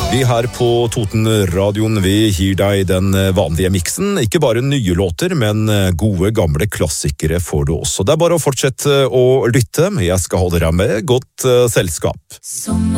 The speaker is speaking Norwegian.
Vi her på Toten-radioen, vi gir deg den vanlige miksen. Ikke bare nye låter, men gode gamle klassikere får du også. Det er bare å fortsette å lytte. Jeg skal holde deg med godt selskap.